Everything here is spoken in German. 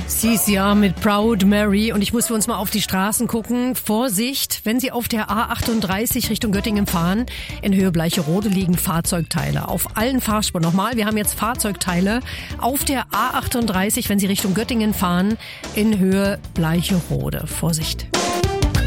Sia mit Proud Mary. Und ich muss für uns mal auf die Straßen gucken. Vorsicht, wenn Sie auf der A38 Richtung Göttingen fahren, in Höhe Bleicherode liegen Fahrzeugteile. Auf allen Fahrspuren. Nochmal, wir haben jetzt Fahrzeugteile auf der A38, wenn Sie Richtung Göttingen fahren, in Höhe Bleicherode. Vorsicht.